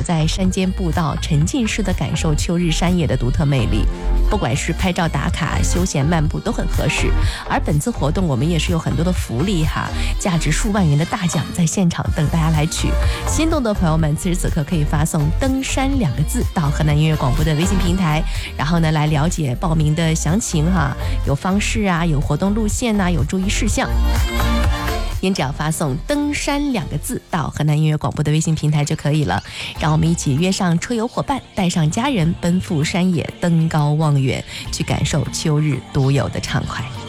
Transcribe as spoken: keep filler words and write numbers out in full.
在山间步道，沉浸式的感受秋日山野的独特魅力。不管是拍照打卡、休闲漫步都很合适。而本次活动我们也是有很多的福利哈，价值数万元的大奖在现场等大家来取。心动的朋友们，此时此刻可以发送“登山”两个字到河南音乐广播的微信平台，然后呢来了解报名的详情哈，有方式啊，有活动路线啊，有注意事项。您只要发送“登山”两个字到河南音乐广播的微信平台就可以了。让我们一起约上车友伙伴，带上家人，奔赴山野，登高望远，去感受秋日独有的畅快。